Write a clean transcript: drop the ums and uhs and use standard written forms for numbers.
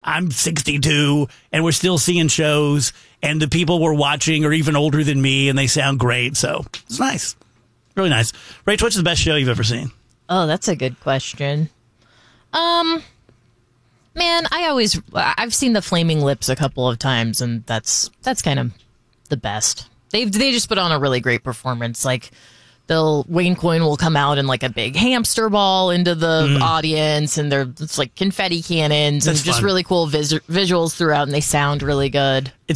I'm 62 and we're still seeing shows and the people we're watching are even older than me and they sound great. So it's nice. Really nice. Rach, what's the best show you've ever seen? Oh, that's a good question. Man, I've seen the Flaming Lips a couple of times, and that's kind of the best. They just put on a really great performance. Like, Wayne Coyne will come out in like a big hamster ball into the audience, and it's like confetti cannons and just fun. really cool visuals throughout, and they sound really good.